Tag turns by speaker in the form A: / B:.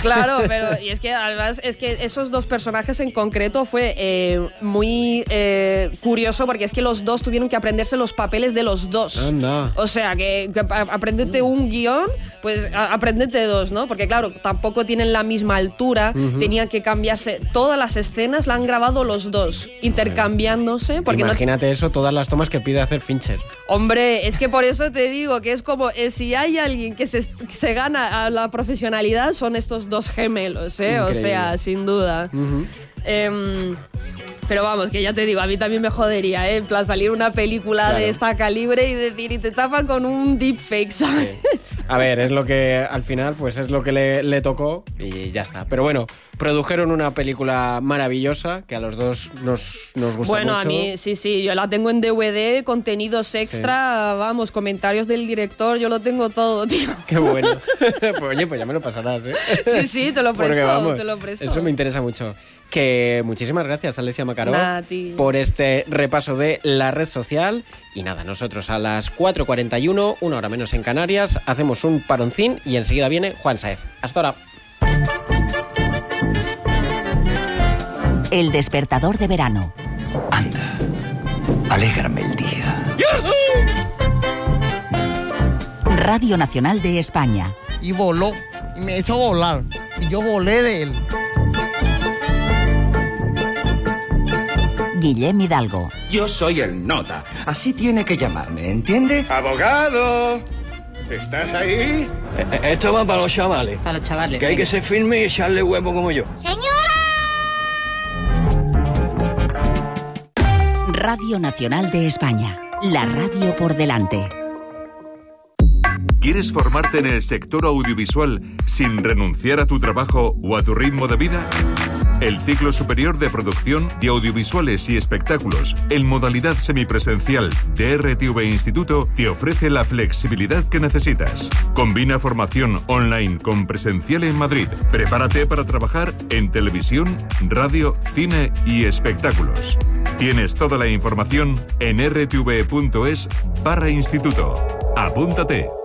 A: Claro, pero y es que además es que esos dos personajes en concreto fue muy curioso porque es que los dos tuvieron que aprenderse los papeles de los dos.
B: Anda.
A: O sea, que aprendete un guión, pues aprendete dos, ¿no? Porque claro, tampoco tienen la misma altura, tenían que cambiarse. Todas las escenas la han grabado los dos, intercambiándose. Porque
B: imagínate eso, todas las tomas que pide hacer Fincher.
A: Hombre, es que por eso te digo que es como si hay alguien que se gana a la profesionalidad son estos dos gemelos, ¿eh? O sea, sin duda. Pero vamos, que ya te digo, a mí también me jodería, ¿eh? En plan, salir una película de esta calibre y decir, y te tapan con un deepfake, ¿sabes?
B: Sí. A ver, es lo que al final, pues es lo que le tocó y ya está. Pero bueno, produjeron una película maravillosa que a los dos nos gusta mucho.
A: Bueno, a mí, sí, yo la tengo en DVD, contenidos extra, vamos, comentarios del director, yo lo tengo todo, tío.
B: Qué bueno. Pues oye, pues ya me lo pasarás, ¿eh?
A: Sí, te lo presto,
B: porque, vamos,
A: te lo presto.
B: Eso me interesa mucho. Que muchísimas gracias, Alessia Makarov, por este repaso de la red social. Y nada, nosotros a las 4:41, una hora menos en Canarias, hacemos un paroncín y enseguida viene Juan Saez. Hasta ahora.
C: El despertador de verano.
D: Anda, alégrame el día.
C: Radio Nacional de España.
E: Y voló, y me hizo volar, y yo volé de él.
C: Guillem Hidalgo.
F: Yo soy el nota, así tiene que llamarme, ¿entiende?
G: ¡Abogado! ¿Estás ahí?
H: Esto va para los chavales.
I: Para los chavales.
H: Que hay que ser firme y echarle huevo como yo.
C: ¡Señora! Radio Nacional de España. La radio por delante.
J: ¿Quieres formarte en el sector audiovisual sin renunciar a tu trabajo o a tu ritmo de vida? El ciclo superior de producción de audiovisuales y espectáculos en modalidad semipresencial de RTV Instituto te ofrece la flexibilidad que necesitas. Combina formación online con presencial en Madrid. Prepárate para trabajar en televisión, radio, cine y espectáculos. Tienes toda la información en rtv.es/instituto. Apúntate.